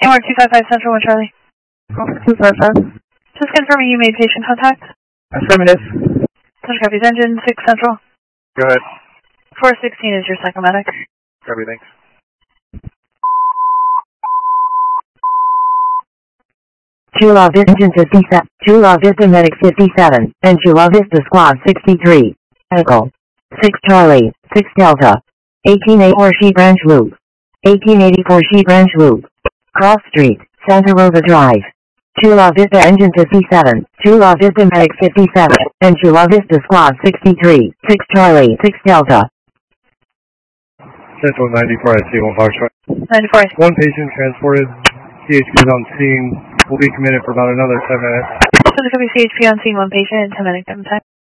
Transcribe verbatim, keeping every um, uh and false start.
A M R two five five Central one Charlie. two five five. Just confirming you made patient contact. Affirmative. Central copies engine six Central. Go ahead. four sixteen is your psychomatic. Copy, thanks. Chula Vista Engine fifty-seven, Chula Vista Medic fifty-seven, and Chula Vista Squad sixty-three. Echo. six Charlie, six Delta. eighteen eighty-four Sheep Ranch Loop. eighteen eighty-four Sheep Ranch Loop. Cross Street, Santa Rosa Drive. Chula Vista Engine fifty-seven, Chula Vista Medic fifty-seven, and Chula Vista Squad sixty-three. six Charlie, six Delta. Central ninety-four, I see one Foxtrot. ninety-four. One patient transported. C H P is on scene. Will be committed for about another ten minutes. Central copy C H P on scene, one patient, ten minute time.